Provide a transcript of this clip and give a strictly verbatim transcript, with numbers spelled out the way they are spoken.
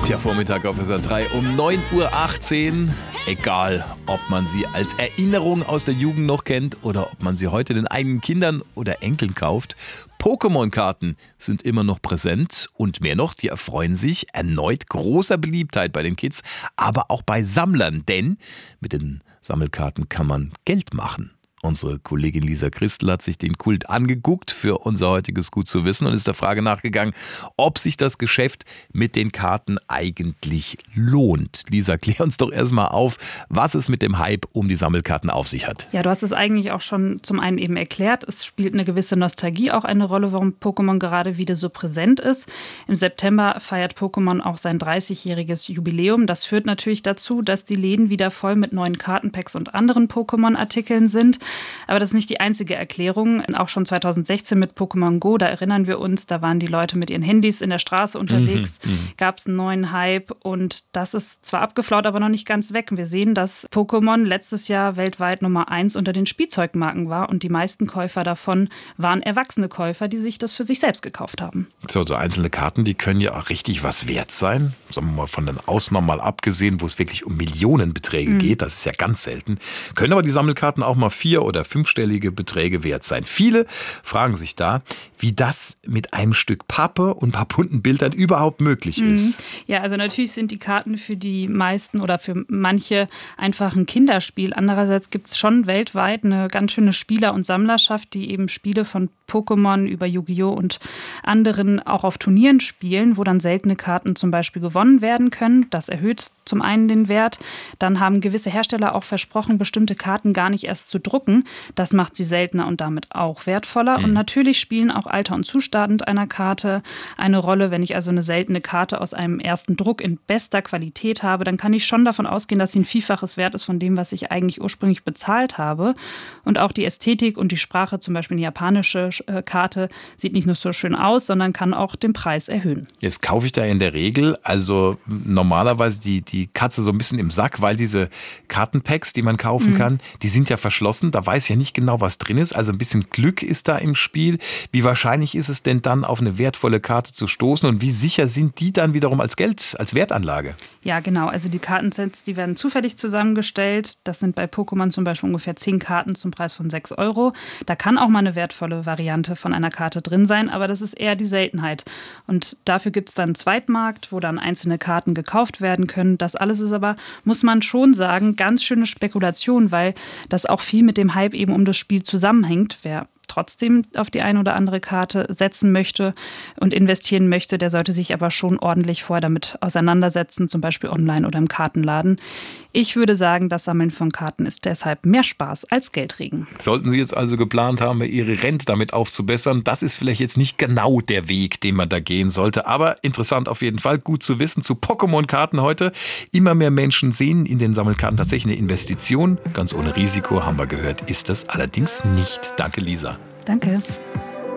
Der Vormittag auf S R drei um neun Uhr achtzehn. Egal, ob man sie als Erinnerung aus der Jugend noch kennt oder ob man sie heute den eigenen Kindern oder Enkeln kauft. Pokémon-Karten sind immer noch präsent und mehr noch, die erfreuen sich erneut großer Beliebtheit bei den Kids, aber auch bei Sammlern, denn mit den Sammelkarten kann man Geld machen. Unsere Kollegin Lisa Christel hat sich den Kult angeguckt für unser heutiges Gut zu wissen und ist der Frage nachgegangen, ob sich das Geschäft mit den Karten eigentlich lohnt. Lisa, klär uns doch erstmal auf, was es mit dem Hype um die Sammelkarten auf sich hat. Ja, du hast es eigentlich auch schon zum einen eben erklärt. Es spielt eine gewisse Nostalgie auch eine Rolle, warum Pokémon gerade wieder so präsent ist. Im September feiert Pokémon auch sein dreißigjähriges Jubiläum. Das führt natürlich dazu, dass die Läden wieder voll mit neuen Kartenpacks und anderen Pokémon-Artikeln sind. Aber das ist nicht die einzige Erklärung. Auch schon zweitausendsechzehn mit Pokémon Go, da erinnern wir uns, da waren die Leute mit ihren Handys in der Straße unterwegs, mhm, gab es einen neuen Hype und das ist zwar abgeflaut, aber noch nicht ganz weg. Wir sehen, dass Pokémon letztes Jahr weltweit Nummer eins unter den Spielzeugmarken war und die meisten Käufer davon waren erwachsene Käufer, die sich das für sich selbst gekauft haben. So, so einzelne Karten, die können ja auch richtig was wert sein. Sagen wir mal von den Ausnahmen mal abgesehen, wo es wirklich um Millionenbeträge mhm. geht, das ist ja ganz selten. Können aber die Sammelkarten auch mal vier oder fünfstellige Beträge wert sein. Viele fragen sich da, wie das mit einem Stück Pappe und ein paar bunten Bildern überhaupt möglich ist. Ja, also natürlich sind die Karten für die meisten oder für manche einfach ein Kinderspiel. Andererseits gibt es schon weltweit eine ganz schöne Spieler- und Sammlerschaft, die eben Spiele von Pokémon über Yu-Gi-Oh! Und anderen auch auf Turnieren spielen, wo dann seltene Karten zum Beispiel gewonnen werden können. Das erhöht zum einen den Wert. Dann haben gewisse Hersteller auch versprochen, bestimmte Karten gar nicht erst zu drucken. Das macht sie seltener und damit auch wertvoller. Mhm. Und natürlich spielen auch Alter und Zustand einer Karte eine Rolle. Wenn ich also eine seltene Karte aus einem ersten Druck in bester Qualität habe, dann kann ich schon davon ausgehen, dass sie ein Vielfaches wert ist von dem, was ich eigentlich ursprünglich bezahlt habe. Und auch die Ästhetik und die Sprache, zum Beispiel eine japanische Karte, sieht nicht nur so schön aus, sondern kann auch den Preis erhöhen. Jetzt kaufe ich da in der Regel also normalerweise die, die Katze so ein bisschen im Sack, weil diese Kartenpacks, die man kaufen mhm. kann, die sind ja verschlossen. Da weiß ja nicht genau, was drin ist. Also ein bisschen Glück ist da im Spiel. Wie wahrscheinlich ist es denn dann, auf eine wertvolle Karte zu stoßen und wie sicher sind die dann wiederum als Geld, als Wertanlage? Ja, genau. Also die Kartensets, die werden zufällig zusammengestellt. Das sind bei Pokémon zum Beispiel ungefähr zehn Karten zum Preis von sechs Euro. Da kann auch mal eine wertvolle Variante von einer Karte drin sein, aber das ist eher die Seltenheit. Und dafür gibt es dann einen Zweitmarkt, wo dann einzelne Karten gekauft werden können. Das alles ist aber, muss man schon sagen, ganz schöne Spekulation, weil das auch viel mit dem Hype eben um das Spiel zusammenhängt. Wer trotzdem auf die eine oder andere Karte setzen möchte und investieren möchte, der sollte sich aber schon ordentlich vorher damit auseinandersetzen, zum Beispiel online oder im Kartenladen. Ich würde sagen, das Sammeln von Karten ist deshalb mehr Spaß als Geldregen. Sollten Sie jetzt also geplant haben, Ihre Rente damit aufzubessern, das ist vielleicht jetzt nicht genau der Weg, den man da gehen sollte, aber interessant auf jeden Fall, gut zu wissen zu Pokémon-Karten heute. Immer mehr Menschen sehen in den Sammelkarten tatsächlich eine Investition. Ganz ohne Risiko, haben wir gehört, ist das allerdings nicht. Danke, Lisa. Danke.